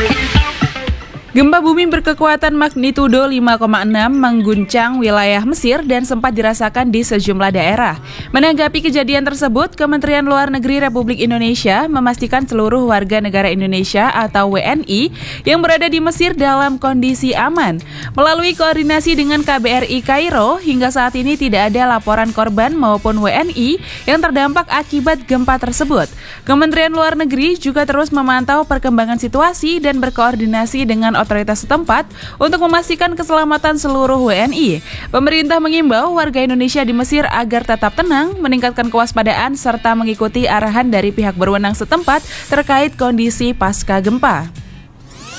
Gempa bumi berkekuatan magnitudo 5,6 mengguncang wilayah Mesir dan sempat dirasakan di sejumlah daerah. Menanggapi kejadian tersebut, Kementerian Luar Negeri Republik Indonesia memastikan seluruh warga negara Indonesia atau WNI yang berada di Mesir dalam kondisi aman. Melalui koordinasi dengan KBRI Kairo, hingga saat ini tidak ada laporan korban maupun WNI yang terdampak akibat gempa tersebut. Kementerian Luar Negeri juga terus memantau perkembangan situasi dan berkoordinasi dengan otoritas setempat untuk memastikan keselamatan seluruh WNI. Pemerintah mengimbau warga Indonesia di Mesir agar tetap tenang, meningkatkan kewaspadaan serta mengikuti arahan dari pihak berwenang setempat terkait kondisi pasca gempa.